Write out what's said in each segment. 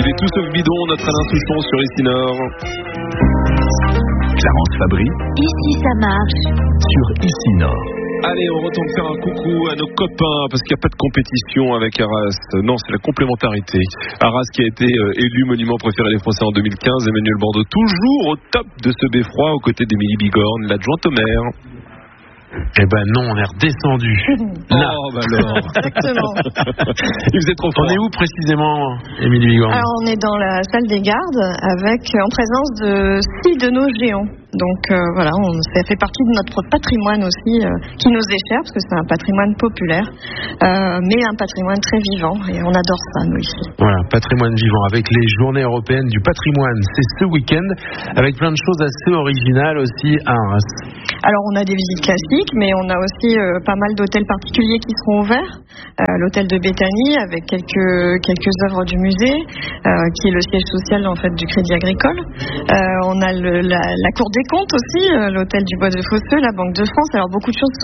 Il est tout sauf bidon, notre Alain Souchon sur Ici Nord. Clarence Fabry. Ici ça marche. Sur Ici Nord. Allez, on retourne faire un coucou à nos copains, parce qu'il n'y a pas de compétition avec Arras. Non, c'est la complémentarité. Arras qui a été élu monument préféré des Français en 2015. Emmanuel Bordeaux toujours au top de ce beffroi, aux côtés d'Émilie Bigorne, l'adjointe au maire. Eh ben non, on est redescendu. Là. Oh, bah alors. Exactement. Il faisait trop froid. On est où précisément, Émilie Bigorne? Alors on est dans la salle des gardes en présence de 6 de nos géants. Donc voilà, ça fait partie de notre patrimoine aussi, qui nous est cher, parce que c'est un patrimoine populaire, mais un patrimoine très vivant, et on adore ça, nous, ici. Voilà, patrimoine vivant, avec les journées européennes du patrimoine. C'est ce week-end, avec plein de choses assez originales aussi à Arras. Alors on a des visites classiques, mais on a aussi pas mal d'hôtels particuliers qui seront ouverts. L'hôtel de Béthanie, avec quelques œuvres du musée, qui est le siège social en fait du Crédit Agricole. On a la Cour des comptes aussi, l'hôtel du Bois de Fosseux, la Banque de France. Alors beaucoup de choses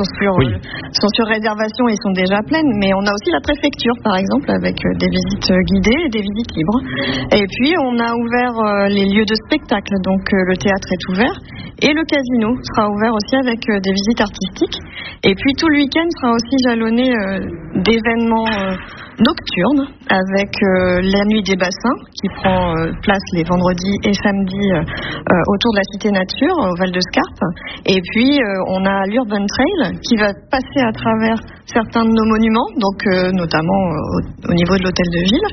sont sur réservation et sont déjà pleines, mais on a aussi la préfecture par exemple, avec des visites guidées et des visites libres. Et puis on a ouvert les lieux de spectacle, donc le théâtre est ouvert et le casino sera ouvert aussi avec des visites artistiques. Et puis tout le week-end sera aussi jalonné d'événements nocturnes, avec la nuit des bassins qui prend place les vendredis et samedis autour de la Cité Nature, au Val de Scarpe. Et puis on a l'Urban Trail qui va passer à travers certains de nos monuments, donc notamment au niveau de l'hôtel de ville.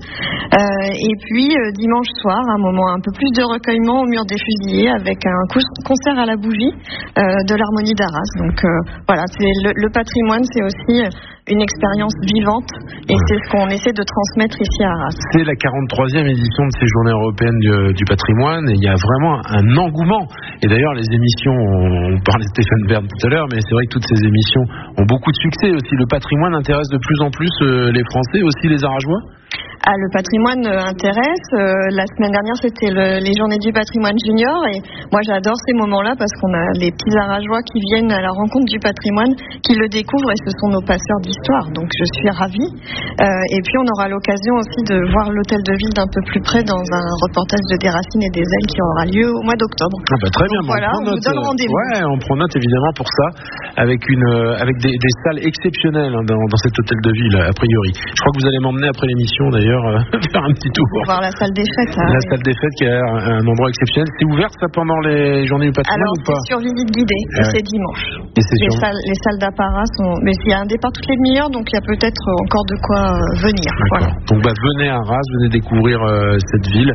Et puis dimanche soir, un moment un peu plus de recueillement au mur des Fusillés, avec un concert à la bougie de l'Harmonie d'Arras. Donc voilà, c'est le patrimoine, c'est aussi une expérience vivante, et c'est ce qu'on essaie de transmettre ici à Arras. C'est la 43e édition de ces journées européennes du patrimoine, et il y a vraiment un engouement. Et d'ailleurs, les émissions, on parlait de Stéphane Bern tout à l'heure, mais c'est vrai que toutes ces émissions ont beaucoup de succès aussi. Le patrimoine intéresse de plus en plus les Français, aussi les Arageois. Le patrimoine intéresse. La semaine dernière, c'était les journées du patrimoine junior, et moi j'adore ces moments-là parce qu'on a les petits Arageois qui viennent à la rencontre du patrimoine, qui le découvrent, et ce sont nos passeurs d'histoire. Donc je suis ravie. Et puis on aura l'occasion aussi de voir l'hôtel de ville d'un peu plus près dans un reportage de Des Racines et des Ailes qui aura lieu au mois d'octobre. Ah bah très bien. Donc voilà, on vous donne rendez-vous. Ouais, on prend note évidemment pour ça, avec des salles exceptionnelles dans cet hôtel de ville a priori. Je crois que vous allez m'emmener après l'émission d'ailleurs faire un petit tour. Pour voir la salle des fêtes. La salle des fêtes qui est un endroit exceptionnel. C'est ouvert ça pendant les journées du patrimoine ou pas? Alors c'est sur visite guidée, c'est dimanche. Et c'est les salles d'apparat sont... Mais il y a un départ toutes les demi-heures, donc il y a peut-être encore de quoi venir. Voilà. Donc venez à Arras, venez découvrir cette ville.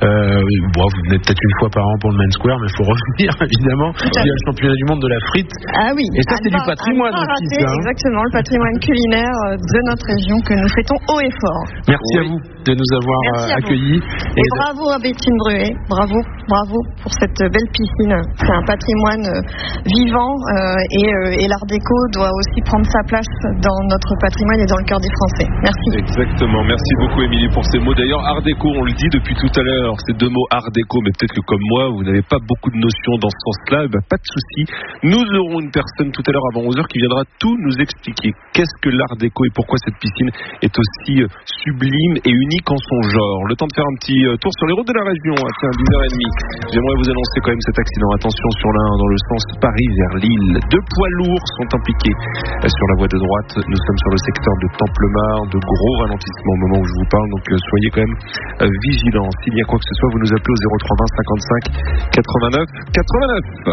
Vous venez peut-être une fois par an pour le Main Square, mais il faut revenir évidemment. Il y a le championnat du monde de la frite. Ah oui. Et ça c'est du patrimoine aussi. Exactement, le patrimoine culinaire de notre région que nous fêtons haut et fort. Merci à vous de nous avoir accueillis. Et bravo à Bétine Bruet, bravo pour cette belle piscine. C'est un patrimoine vivant, et l'art déco doit aussi prendre sa place dans notre patrimoine et dans le cœur des Français. Merci. Exactement, merci beaucoup Émilie pour ces mots. D'ailleurs, art déco, on le dit depuis tout à l'heure, ces deux mots art déco, mais peut-être que comme moi, vous n'avez pas beaucoup de notions dans ce sens-là, pas de souci. Nous aurons une personne tout à l'heure avant 11h qui viendra tout nous expliquer qu'est-ce que l'art déco et pourquoi cette piscine est aussi sublime et unique en son genre. Le temps de faire un petit tour sur les routes de la région, à 10h30. J'aimerais vous annoncer quand même cet accident. Attention sur l'un dans le sens Paris vers Lille. 2 poids lourds sont impliqués sur la voie de droite. Nous sommes sur le secteur de Templemar. De gros ralentissements au moment où je vous parle, donc soyez quand même vigilants. S'il y a quoi que ce soit, vous nous appelez au 03 20 55 89 89.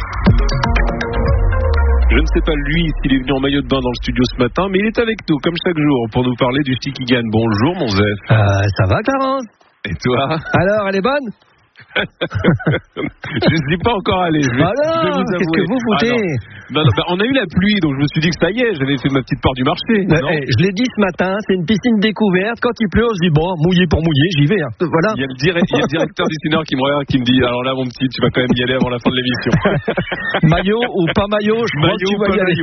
Je ne sais pas lui s'il est venu en maillot de bain dans le studio ce matin, mais il est avec nous comme chaque jour pour nous parler du ski qui gagne. Bonjour mon Zef. Ça va Clarence? Et toi? Alors, elle est bonne? Je ne suis pas encore allé. Alors, qu'est-ce que vous foutez? Non, on a eu la pluie, donc je me suis dit que ça y est, j'avais fait ma petite part du marché. Je l'ai dit ce matin, c'est une piscine découverte. Quand il pleut, on se dit bon, mouillé pour mouiller, j'y vais. Hein. Voilà. Il y a le directeur du Nord qui me regarde, qui me dit alors là mon petit, tu vas quand même y aller avant la fin de l'émission. Maillot ou pas maillot, je crois que tu vas y aller.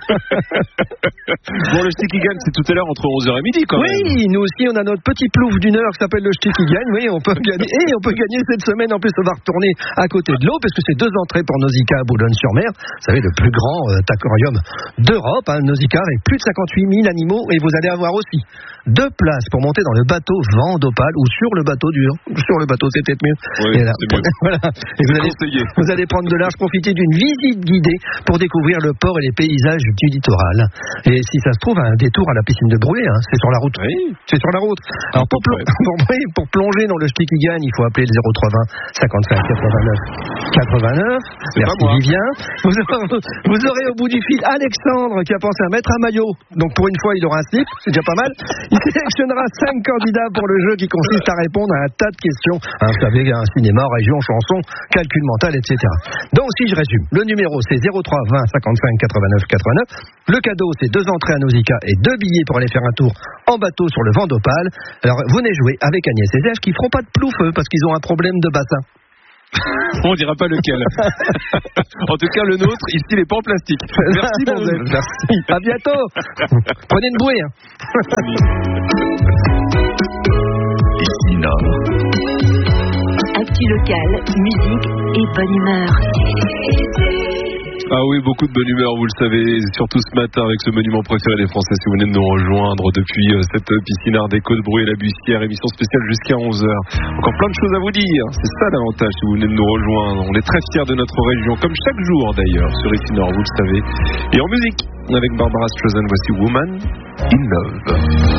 Bon, le ski qui gagne, c'est tout à l'heure entre 11h et midi quand même. Oui, nous aussi on a notre petit plouf d'une heure qui s'appelle le ski qui gagne. Oui, on peut gagner. Et on peut gagner cette de semaine, en plus, on va retourner à côté de l'eau, parce que c'est 2 entrées pour Nausicaa à Boulogne-sur-Mer. Vous savez, le plus grand aquarium d'Europe, Nausicaa, avec plus de 58 000 animaux, et vous allez avoir aussi 2 places pour monter dans le bateau vent d'Opale, ou sur le bateau dur. Sur le bateau, c'est peut-être mieux. Oui, et là, c'est mieux. Voilà. Et vous allez prendre de large, profiter d'une visite guidée pour découvrir le port et les paysages du littoral. Et si ça se trouve, un détour à la piscine de Brouet, c'est sur la route. Oui. C'est sur la route. Alors pour plonger dans le Stikigan, il faut appeler le 0320 55 89 89. Merci Vivien. Vous aurez au bout du fil Alexandre qui a pensé à mettre un maillot. Donc pour une fois, il aura un slip, c'est déjà pas mal. Il sélectionnera 5 candidats pour le jeu qui consiste à répondre à un tas de questions. Vous savez, un cinéma, région, chanson, calcul mental, etc. Donc si je résume, le numéro c'est 03 20 55 89 89. Le cadeau c'est 2 entrées à Nausicaa et 2 billets pour aller faire un tour en bateau sur le vent d'Opale. Alors venez jouer avec Agnès et Serge qui feront pas de plouf parce qu'ils ont un problème de bassin. On dira pas lequel. En tout cas, le nôtre, ici, il n'est pas en plastique. Merci, mon Zèle. Merci. À bientôt. Prenez une bouée. Ici Nord. Actu locale, musique et bonne humeur. Ah oui, beaucoup de bonne humeur, vous le savez, surtout ce matin avec ce monument préféré des Français. Si vous venez de nous rejoindre depuis cette piscine Art déco de Brouet et la Bussière, émission spéciale jusqu'à 11h. Encore plein de choses à vous dire, c'est ça l'avantage si vous venez de nous rejoindre. On est très fiers de notre région, comme chaque jour d'ailleurs, sur Ici Nord, vous le savez. Et en musique, avec Barbara Streisand, voici Woman in Love.